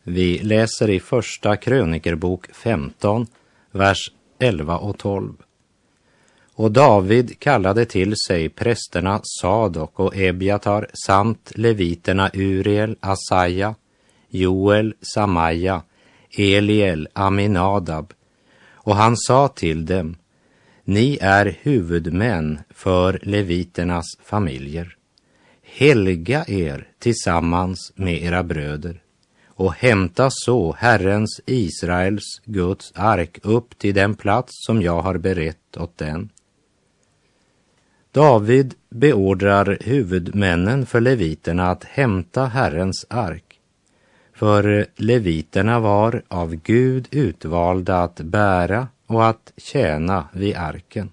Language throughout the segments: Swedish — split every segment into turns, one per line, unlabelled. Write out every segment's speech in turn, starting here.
Vi läser i första krönikerbok 15, vers 11 och 12. Och David kallade till sig prästerna Sadok och Ebiatar samt leviterna Uriel, Asaja, Joel, Samaja, Eliel, Aminadab. Och han sa till dem: ni är huvudmän för leviternas familjer. Helga er tillsammans med era bröder och hämta så Herrens, Israels, Guds ark upp till den plats som jag har berett åt den. David beordrar huvudmännen för leviterna att hämta Herrens ark, för leviterna var av Gud utvalda att bära och att tjäna vid arken.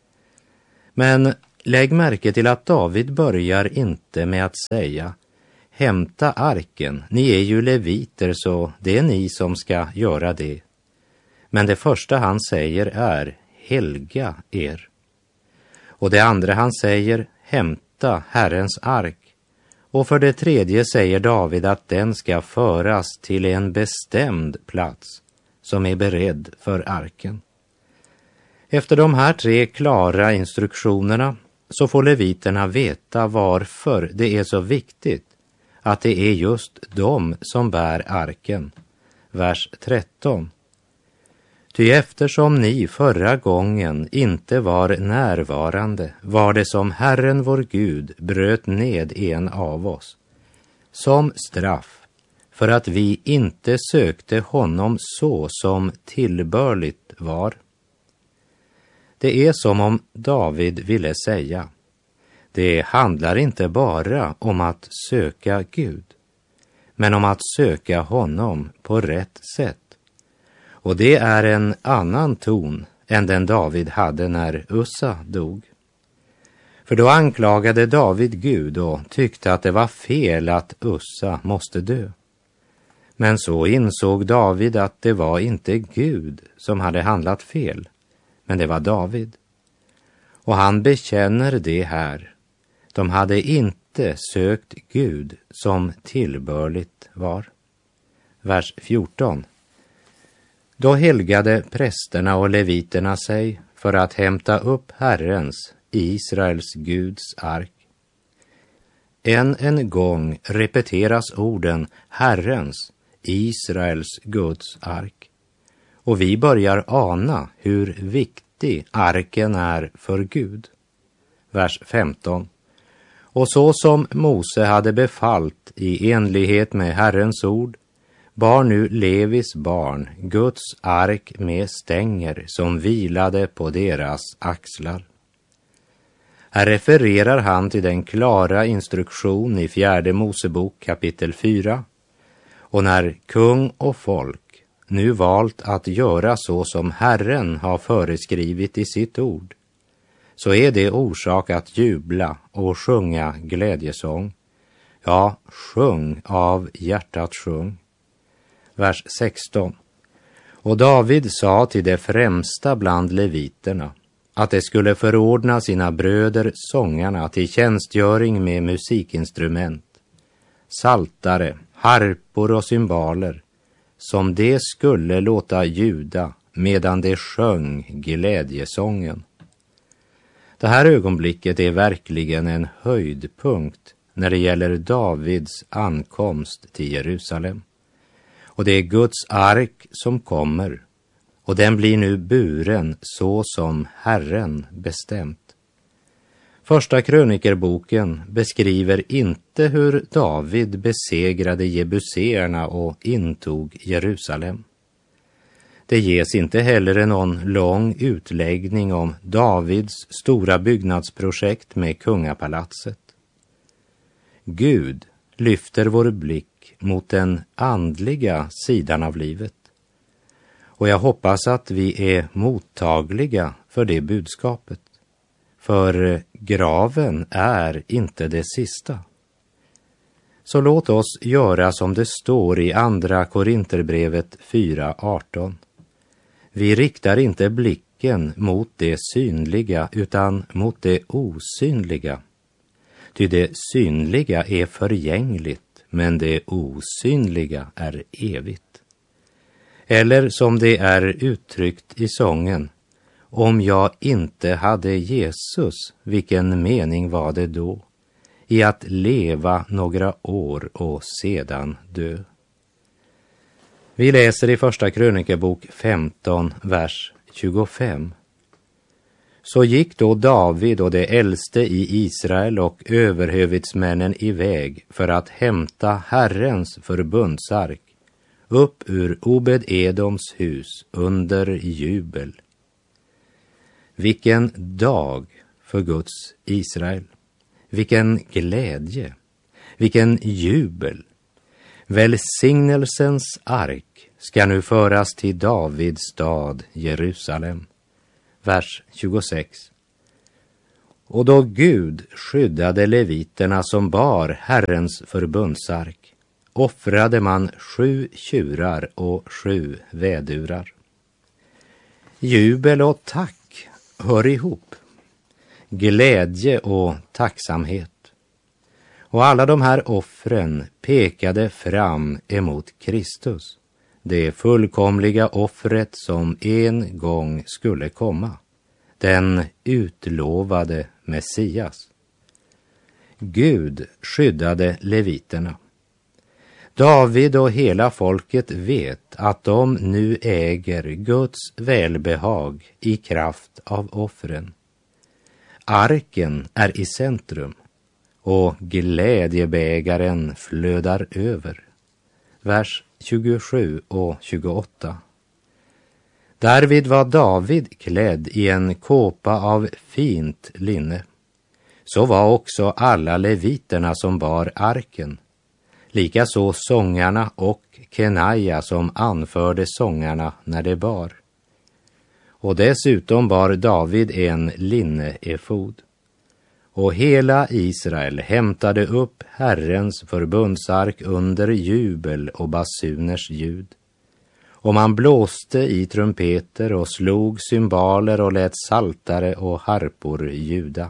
Men lägg märke till att David börjar inte med att säga: hämta arken, ni är ju leviter så det är ni som ska göra det. Men det första han säger är: helga er. Och det andra han säger: hämta Herrens ark. Och för det tredje säger David att den ska föras till en bestämd plats som är beredd för arken. Efter de här 3 klara instruktionerna så får leviterna veta varför det är så viktigt att det är just de som bär arken. Vers 13. Ty eftersom ni förra gången inte var närvarande var det som Herren vår Gud bröt ned en av oss, som straff för att vi inte sökte honom så som tillbörligt var. Det är som om David ville säga: det handlar inte bara om att söka Gud, men om att söka honom på rätt sätt. Och det är en annan ton än den David hade när Ussa dog. För då anklagade David Gud och tyckte att det var fel att Ussa måste dö. Men så insåg David att det var inte Gud som hade handlat fel, men det var David. Och han bekänner det här: de hade inte sökt Gud som tillbörligt var. Vers 14. Då helgade prästerna och leviterna sig för att hämta upp Herrens, Israels Guds ark. En gång repeteras orden Herrens, Israels Guds ark. Och vi börjar ana hur viktig arken är för Gud. Vers 15. Och så som Mose hade befallt i enlighet med Herrens ord bar nu Levis barn Guds ark med stänger som vilade på deras axlar. Här refererar han till den klara instruktion i 4 Mosebok kapitel 4. Och när kung och folk nu valt att göra så som Herren har föreskrivit i sitt ord, så är det orsak att jubla och sjunga glädjesång. Ja, sjung av hjärtat sjung. Vers 16. Och David sa till det främsta bland leviterna att det skulle förordna sina bröder sångarna till tjänstgöring med musikinstrument, saltare, harpor och cymbaler, som det skulle låta ljuda medan det sjöng glädjesången. Det här ögonblicket är verkligen en höjdpunkt när det gäller Davids ankomst till Jerusalem. Och det är Guds ark som kommer, och den blir nu buren så som Herren bestämt. Första krönikerboken beskriver inte hur David besegrade jebuséerna och intog Jerusalem. Det ges inte heller någon lång utläggning om Davids stora byggnadsprojekt med kungapalatset. Gud lyfter vår blick mot den andliga sidan av livet. Och jag hoppas att vi är mottagliga för det budskapet. För graven är inte det sista. Så låt oss göra som det står i andra Korinterbrevet 4:18. Vi riktar inte blicken mot det synliga utan mot det osynliga. Ty det synliga är förgängligt, men det osynliga är evigt. Eller som det är uttryckt i sången: om jag inte hade Jesus, vilken mening var det då i att leva några år och sedan dö? Vi läser i första krönikebok 15, vers 25. Så gick då David och de äldste i Israel och överhövitsmännen iväg för att hämta Herrens förbundsark upp ur Obed-Edoms hus under jubel. Vilken dag för Guds Israel! Vilken glädje! Vilken jubel! Välsignelsens ark ska nu föras till Davids stad Jerusalem. Vers 26. Och då Gud skyddade leviterna som bar Herrens förbundsark, offrade man 7 tjurar och 7 vädurar. Jubel och tack hör ihop. Glädje och tacksamhet. Och alla de här offren pekade fram emot Kristus, det fullkomliga offret som en gång skulle komma, den utlovade Messias. Gud skyddade leviterna. David och hela folket vet att de nu äger Guds välbehag i kraft av offren. Arken är i centrum och glädjebägaren flödar över. Vers 27 och 28. Därvid var David klädd i en kåpa av fint linne. Så var också alla leviterna som bar arken. Likaså sångarna och Kenaja som anförde sångarna när de bar. Och dessutom bar David en linneefod. Och hela Israel hämtade upp Herrens förbundsark under jubel och basuners ljud. Och man blåste i trumpeter och slog cymbaler och lät saltare och harpor ljuda.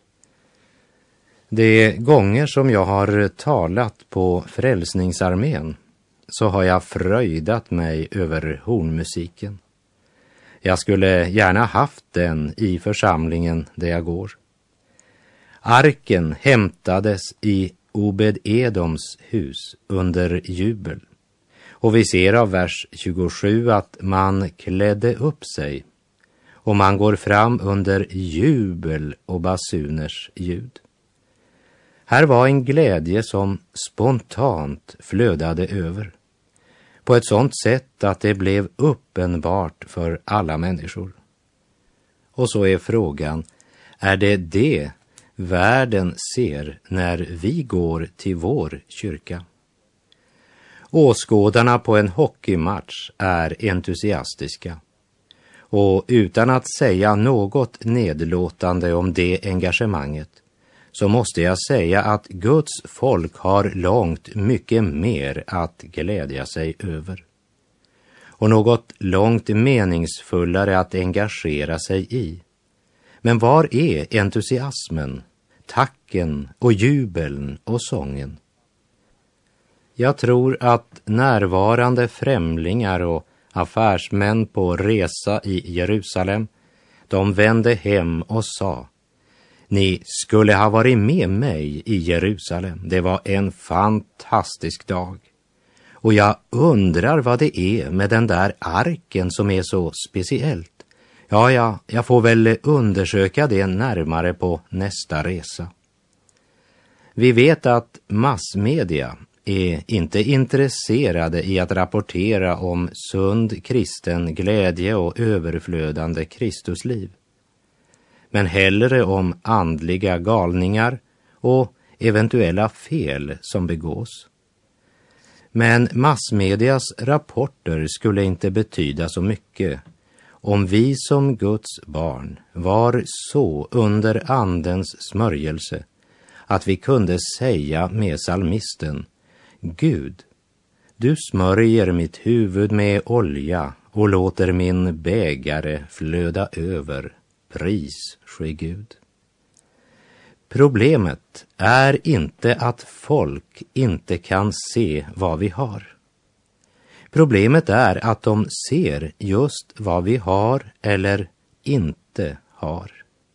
De gånger som jag har talat på Frälsningsarmén så har jag fröjdat mig över hornmusiken. Jag skulle gärna haft den i församlingen där jag går. Arken hämtades i Obed-Edoms hus under jubel. Och vi ser av vers 27 att man klädde upp sig och man går fram under jubel och basuners ljud. Här var en glädje som spontant flödade över på ett sådant sätt att det blev uppenbart för alla människor. Och så är frågan, är det världen ser när vi går till vår kyrka? Åskådarna på en hockeymatch är entusiastiska. Och utan att säga något nedlåtande om det engagemanget så måste jag säga att Guds folk har långt mycket mer att glädja sig över. Och något långt meningsfullare att engagera sig i. Men var är entusiasmen, tacken och jubeln och sången? Jag tror att närvarande främlingar och affärsmän på resa i Jerusalem, de vände hem och sa: ni skulle ha varit med mig i Jerusalem. Det var en fantastisk dag. Och jag undrar vad det är med den där arken som är så speciellt. Ja, jag får väl undersöka det närmare på nästa resa. Vi vet att massmedia är inte intresserade i att rapportera om sund kristen glädje och överflödande Kristusliv. Men hellre om andliga galningar och eventuella fel som begås. Men massmedias rapporter skulle inte betyda så mycket om vi som Guds barn var så under andens smörjelse att vi kunde säga med psalmisten: Gud, du smörjer mitt huvud med olja och låter min bägare flöda över. Pris ske Gud. Problemet är inte att folk inte kan se vad vi har. Problemet är att de ser just vad vi har eller inte har.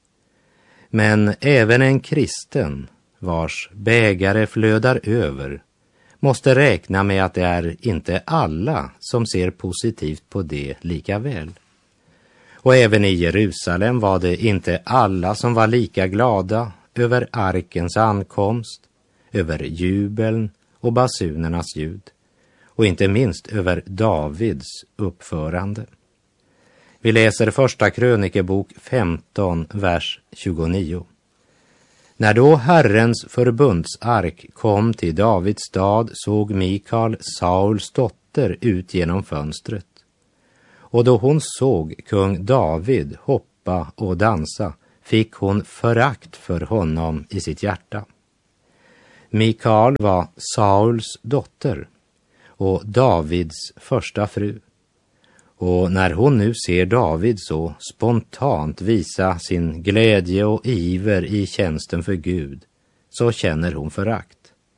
Men även en kristen, vars bägare flödar över, måste räkna med att det är inte alla som ser positivt på det lika väl. Och även i Jerusalem var det inte alla som var lika glada över arkens ankomst, över jubeln och basunernas ljud, och inte minst över Davids uppförande. Vi läser första krönikebok 15, vers 29. När då Herrens förbundsark kom till Davids stad såg Mikal, Sauls dotter, ut genom fönstret. Och då hon såg kung David hoppa och dansa fick hon förakt för honom i sitt hjärta. Mikal var Sauls dotter och Davids första fru. Och när hon nu ser David så spontant visa sin glädje och iver i tjänsten för Gud, så känner hon förakt.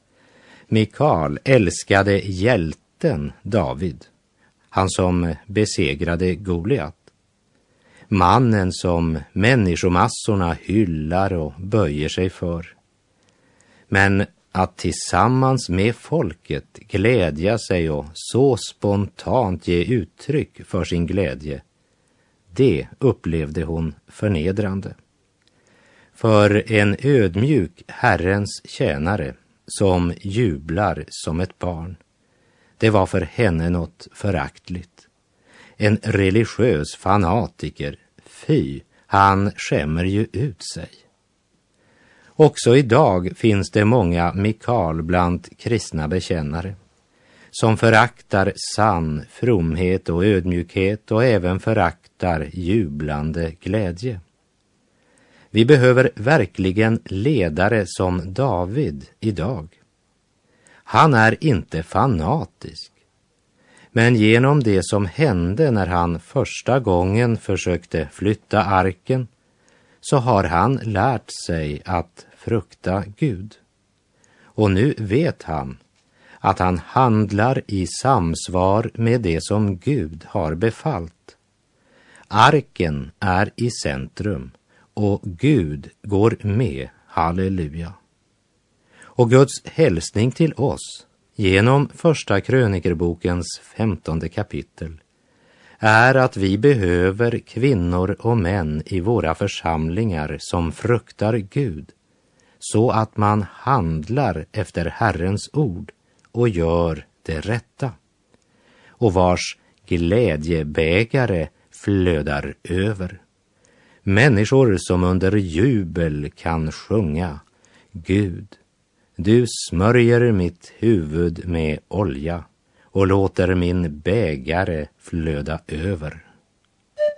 Mikal älskade hjälten David, han som besegrade Goliat. Mannen som människomassorna hyllar och böjer sig för. Men att tillsammans med folket glädja sig och så spontant ge uttryck för sin glädje, det upplevde hon förnedrande. För en ödmjuk Herrens tjänare som jublar som ett barn, det var för henne något föraktligt. En religiös fanatiker, fy, han skämmer ju ut sig. Också idag finns det många Mikal bland kristna bekännare som föraktar sann fromhet och ödmjukhet och även föraktar jublande glädje. Vi behöver verkligen ledare som David idag. Han är inte fanatisk, men genom det som hände när han första gången försökte flytta arken så har han lärt sig att frukta Gud. Och nu vet han att han handlar i samsvar med det som Gud har befallt. Arken är i centrum och Gud går med, halleluja. Och Guds hälsning till oss genom första krönikerbokens 15:e kapitel är att vi behöver kvinnor och män i våra församlingar som fruktar Gud, så att man handlar efter Herrens ord och gör det rätta, och vars glädjebägare flödar över. Människor som under jubel kan sjunga: Gud, du smörjer mitt huvud med olja och låter min bägare flöda över.